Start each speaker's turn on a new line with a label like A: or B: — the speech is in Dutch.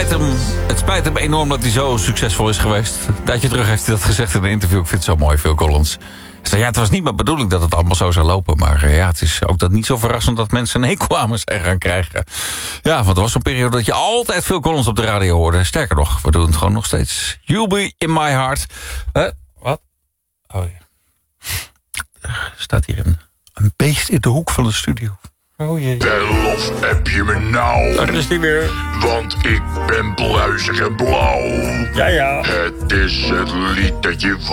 A: het spijt hem enorm dat hij zo succesvol is geweest. Een tijdje terug heeft hij dat gezegd in een interview. Ik vind het zo mooi, Phil Collins. Hij zei, het was niet mijn bedoeling dat het allemaal zo zou lopen. Maar het is ook dat niet zo verrassend dat mensen een hekel aan me zijn gaan krijgen. Ja, want er was zo'n periode dat je altijd Phil Collins op de radio hoorde. Sterker nog, we doen het gewoon nog steeds. You'll be in my heart. Wat? Oh ja. Er staat hier een beest in de hoek van de studio. Oh jee.
B: Of heb je me nou?
A: Daar is hij weer.
B: Want ik ben pluizig en blauw.
A: Ja.
B: Het is het lied dat je